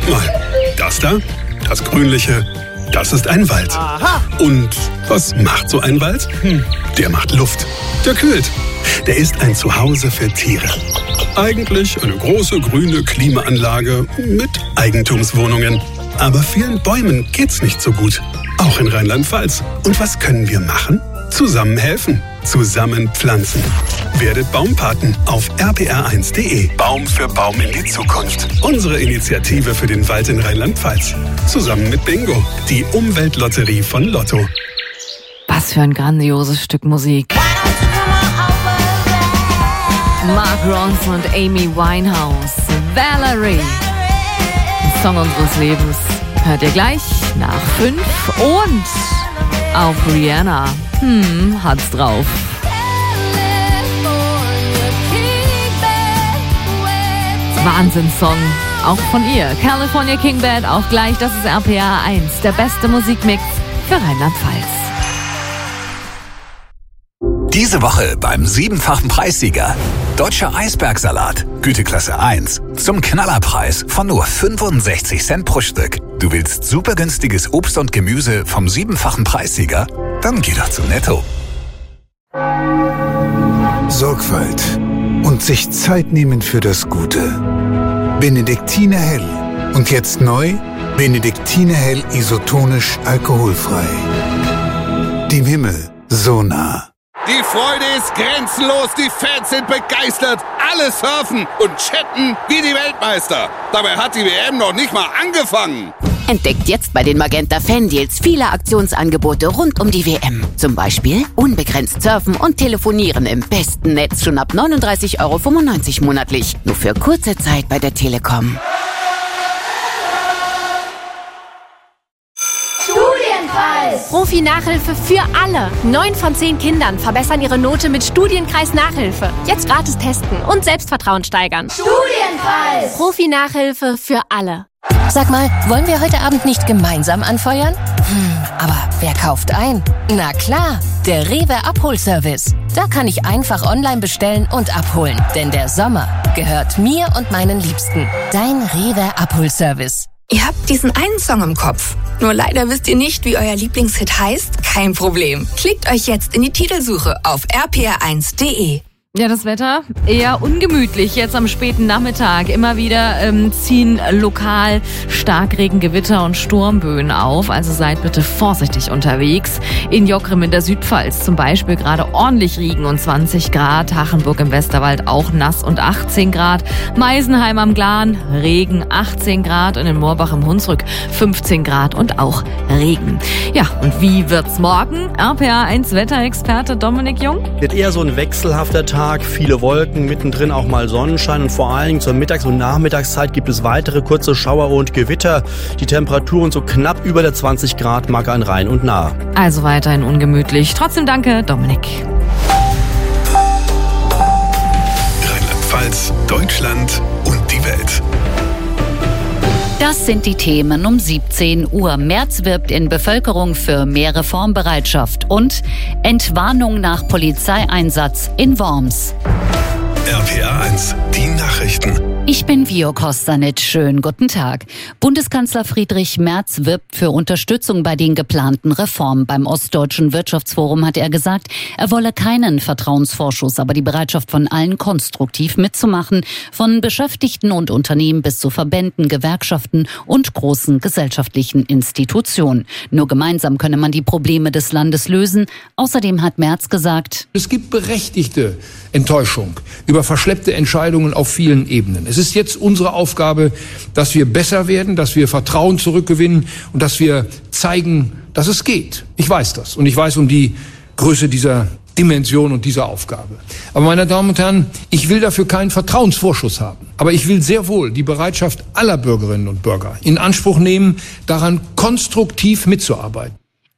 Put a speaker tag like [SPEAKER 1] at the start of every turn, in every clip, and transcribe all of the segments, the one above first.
[SPEAKER 1] mal, das da, das Grünliche, das ist ein Wald.
[SPEAKER 2] Aha.
[SPEAKER 1] Und was macht so ein Wald? Der macht Luft, der kühlt. Der ist ein Zuhause für Tiere. Eigentlich eine große grüne Klimaanlage mit Eigentumswohnungen. Aber vielen Bäumen geht's nicht so gut. Auch in Rheinland-Pfalz. Und was können wir machen? Zusammen helfen. Zusammen pflanzen. Werdet Baumpaten auf rpr1.de. Baum für Baum in die Zukunft. Unsere Initiative für den Wald in Rheinland-Pfalz. Zusammen mit Bingo, die Umweltlotterie von Lotto.
[SPEAKER 3] Was für ein grandioses Stück Musik. Mark Ronson und Amy Winehouse. Valerie. Ein Song unseres Lebens. Hört ihr gleich nach 5. Und auch Rihanna hat's drauf. Wahnsinnssong, auch von ihr. California King Bad, auch gleich, das ist RPA 1, der beste Musikmix für Rheinland-Pfalz.
[SPEAKER 4] Diese Woche beim 7-fachen Preissieger. Deutscher Eisbergsalat, Güteklasse 1, zum Knallerpreis von nur 65 Cent pro Stück. Du willst super günstiges Obst und Gemüse vom 7-fachen Preissieger? Dann geh doch zu Netto.
[SPEAKER 5] Sorgfalt und sich Zeit nehmen für das Gute. Benediktiner Hell. Und jetzt neu, Benediktiner Hell isotonisch alkoholfrei. Dem Himmel so nah.
[SPEAKER 6] Die Freude ist grenzenlos, die Fans sind begeistert, alle surfen und chatten wie die Weltmeister. Dabei hat die WM noch nicht mal angefangen.
[SPEAKER 7] Entdeckt jetzt bei den Magenta Fan-Deals viele Aktionsangebote rund um die WM. Zum Beispiel unbegrenzt surfen und telefonieren im besten Netz schon ab 39,95 € monatlich. Nur für kurze Zeit bei der Telekom.
[SPEAKER 8] Profi-Nachhilfe für alle. 9 von 10 Kindern verbessern ihre Note mit Studienkreis Nachhilfe. Jetzt gratis testen und Selbstvertrauen steigern.
[SPEAKER 9] Studienkreis!
[SPEAKER 8] Profi-Nachhilfe für alle.
[SPEAKER 9] Sag mal, wollen wir heute Abend nicht gemeinsam anfeuern? Aber wer kauft ein? Na klar, der Rewe Abholservice. Da kann ich einfach online bestellen und abholen. Denn der Sommer gehört mir und meinen Liebsten. Dein Rewe Abholservice.
[SPEAKER 10] Ihr habt diesen einen Song im Kopf. Nur leider wisst ihr nicht, wie euer Lieblingshit heißt? Kein Problem. Klickt euch jetzt in die Titelsuche auf rpr1.de.
[SPEAKER 3] Ja, das Wetter eher ungemütlich jetzt am späten Nachmittag. Immer wieder ziehen lokal Starkregen, Gewitter und Sturmböen auf. Also seid bitte vorsichtig unterwegs. In Jockrim in der Südpfalz zum Beispiel gerade ordentlich Regen und 20 Grad. Hachenburg im Westerwald auch nass und 18 Grad. Meisenheim am Glan Regen 18 Grad und in Moorbach im Hunsrück 15 Grad und auch Regen. Ja, und wie wird's morgen? RPA 1 Wetterexperte Dominik Jung.
[SPEAKER 11] Wird eher so ein wechselhafter Tag. Viele Wolken, mittendrin auch mal Sonnenschein und vor allen Dingen zur Mittags- und Nachmittagszeit gibt es weitere kurze Schauer und Gewitter. Die Temperaturen so knapp über der 20 Grad Marke an Rhein und nah.
[SPEAKER 3] Also weiterhin ungemütlich. Trotzdem danke, Dominik.
[SPEAKER 1] Rheinland-Pfalz, Deutschland und die Welt.
[SPEAKER 12] Das sind die Themen um 17 Uhr. Merz wirbt in Bevölkerung für mehr Reformbereitschaft und Entwarnung nach Polizeieinsatz in Worms.
[SPEAKER 1] RPA 1, die Nachrichten.
[SPEAKER 12] Ich bin Vio Kostanic. Schönen guten Tag. Bundeskanzler Friedrich Merz wirbt für Unterstützung bei den geplanten Reformen. Beim Ostdeutschen Wirtschaftsforum hat er gesagt, er wolle keinen Vertrauensvorschuss, aber die Bereitschaft von allen konstruktiv mitzumachen, von Beschäftigten und Unternehmen bis zu Verbänden, Gewerkschaften und großen gesellschaftlichen Institutionen. Nur gemeinsam könne man die Probleme des Landes lösen. Außerdem hat Merz gesagt,
[SPEAKER 13] es gibt berechtigte Enttäuschung über verschleppte Entscheidungen auf vielen Ebenen. Es ist jetzt unsere Aufgabe, dass wir besser werden, dass wir Vertrauen zurückgewinnen und dass wir zeigen, dass es geht. Ich weiß das und ich weiß um die Größe dieser Dimension und dieser Aufgabe. Aber meine Damen und Herren, ich will dafür keinen Vertrauensvorschuss haben. Aber ich will sehr wohl die Bereitschaft aller Bürgerinnen und Bürger in Anspruch nehmen, daran konstruktiv mitzuarbeiten.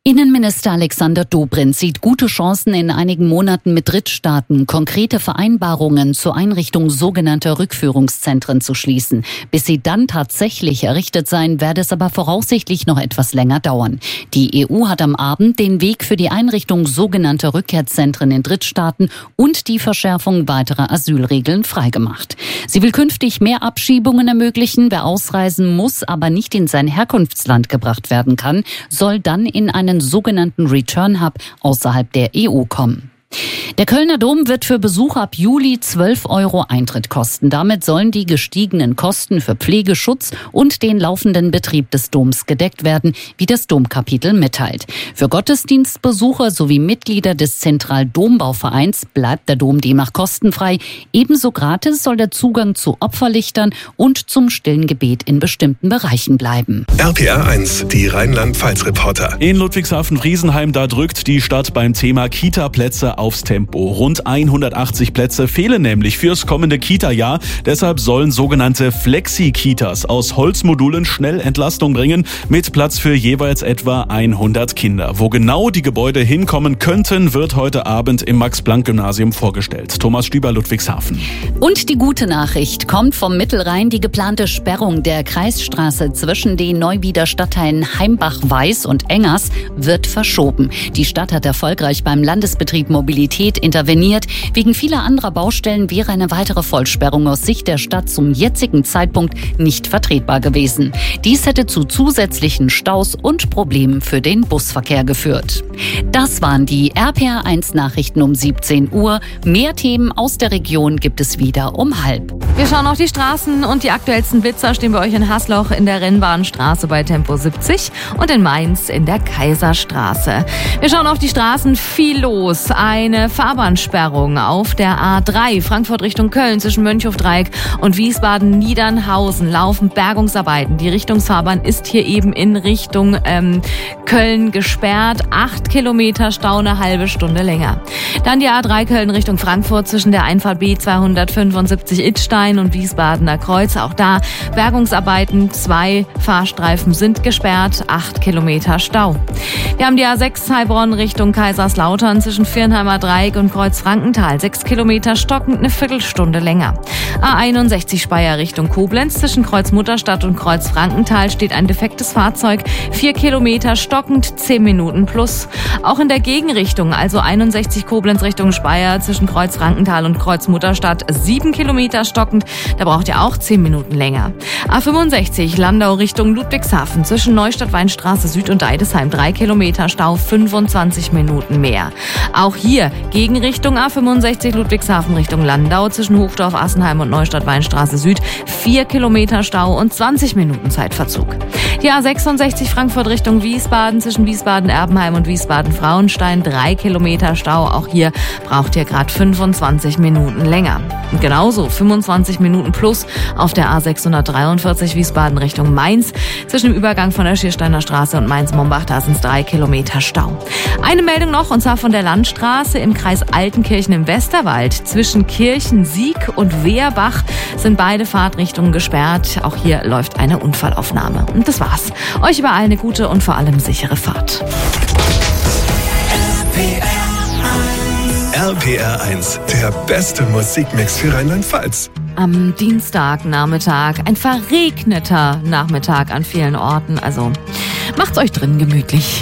[SPEAKER 12] Innenminister Alexander Dobrindt sieht gute Chancen, in einigen Monaten mit Drittstaaten konkrete Vereinbarungen zur Einrichtung sogenannter Rückführungszentren zu schließen. Bis sie dann tatsächlich errichtet seien, werde es aber voraussichtlich noch etwas länger dauern. Die EU hat am Abend den Weg für die Einrichtung sogenannter Rückkehrzentren in Drittstaaten und die Verschärfung weiterer Asylregeln freigemacht. Sie will künftig mehr Abschiebungen ermöglichen. Wer ausreisen muss, aber nicht in sein Herkunftsland gebracht werden kann, soll dann in einen sogenannten Return Hub außerhalb der EU kommen. Der Kölner Dom wird für Besucher ab Juli 12 € Eintritt kosten. Damit sollen die gestiegenen Kosten für Pflegeschutz und den laufenden Betrieb des Doms gedeckt werden, wie das Domkapitel mitteilt. Für Gottesdienstbesucher sowie Mitglieder des Zentraldombauvereins bleibt der Dom demnach kostenfrei. Ebenso gratis soll der Zugang zu Opferlichtern und zum stillen Gebet in bestimmten Bereichen bleiben.
[SPEAKER 1] RPR 1, die Rheinland-Pfalz-Reporter.
[SPEAKER 2] In Ludwigshafen-Friesenheim, da drückt die Stadt beim Thema Kita-Plätze aufs Tempo. Rund 180 Plätze fehlen nämlich fürs kommende Kita-Jahr. Deshalb sollen sogenannte Flexi-Kitas aus Holzmodulen schnell Entlastung bringen, mit Platz für jeweils etwa 100 Kinder. Wo genau die Gebäude hinkommen könnten, wird heute Abend im Max-Planck-Gymnasium vorgestellt. Thomas Stüber, Ludwigshafen.
[SPEAKER 12] Und die gute Nachricht kommt vom Mittelrhein. Die geplante Sperrung der Kreisstraße zwischen den Neuwieder Stadtteilen Heimbach-Weiß und Engers wird verschoben. Die Stadt hat erfolgreich beim Landesbetrieb Mobilität interveniert. Wegen vieler anderer Baustellen wäre eine weitere Vollsperrung aus Sicht der Stadt zum jetzigen Zeitpunkt nicht vertretbar gewesen. Dies hätte zu zusätzlichen Staus und Problemen für den Busverkehr geführt. Das waren die RPR 1 Nachrichten um 17 Uhr. Mehr Themen aus der Region gibt es wieder um 12:30.
[SPEAKER 3] Wir schauen auf die Straßen und die aktuellsten Blitzer stehen bei euch in Hasloch in der Rennbahnstraße bei Tempo 70 und in Mainz in der Kaiserstraße. Wir schauen auf die Straßen, viel los. Eine Fahrbahnsperrung auf der A3 Frankfurt Richtung Köln zwischen Mönchhofdreieck und Wiesbaden-Niedernhausen laufen Bergungsarbeiten. Die Richtungsfahrbahn ist hier eben in Richtung Köln gesperrt. 8 Kilometer Stau, eine halbe Stunde länger. Dann die A3 Köln Richtung Frankfurt zwischen der Einfahrt B275 Idstein und Wiesbadener Kreuz. Auch da Bergungsarbeiten. 2 Fahrstreifen sind gesperrt. 8 Kilometer Stau. Wir haben die A6 Heilbronn Richtung Kaiserslautern zwischen Viernheimer Dreieck und Kreuz-Frankenthal. 6 Kilometer stockend, eine Viertelstunde länger. A61 Speyer Richtung Koblenz zwischen Kreuz-Mutterstadt und Kreuz-Frankenthal steht ein defektes Fahrzeug. 4 Kilometer stockend, 10 Minuten plus. Auch in der Gegenrichtung, also 61 Koblenz Richtung Speyer zwischen Kreuz-Frankenthal und Kreuz-Mutterstadt, 7 Kilometer stockend. Da braucht ihr auch 10 Minuten länger. A65 Landau Richtung Ludwigshafen zwischen Neustadt-Weinstraße Süd und Deidesheim. 3 Kilometer Stau, 25 Minuten mehr. Auch hier Gegenrichtung A65 Ludwigshafen Richtung Landau zwischen Hochdorf, Assenheim und Neustadt-Weinstraße Süd. 4 Kilometer Stau und 20 Minuten Zeitverzug. Die A66 Frankfurt Richtung Wiesbaden zwischen Wiesbaden-Erbenheim und Wiesbaden-Frauenstein. 3 Kilometer Stau. Auch hier braucht ihr gerade 25 Minuten länger. Und genauso 25 Minuten plus auf der A643 Wiesbaden Richtung Mainz. Zwischen dem Übergang von der Schiersteiner Straße und Mainz-Mombach, da sind es 3 Kilometer Stau. Eine Meldung noch, und zwar von der Landstraße im Kreis Altenkirchen im Westerwald. Zwischen Kirchen-Sieg und Wehrbach sind beide Fahrtrichtungen gesperrt. Auch hier läuft eine Unfallaufnahme. Und das war's. Euch überall eine gute und vor allem sichere Fahrt.
[SPEAKER 1] RPR 1, der beste Musikmix für Rheinland-Pfalz.
[SPEAKER 3] Am Dienstagnachmittag, ein verregneter Nachmittag an vielen Orten. Also macht's euch drin gemütlich.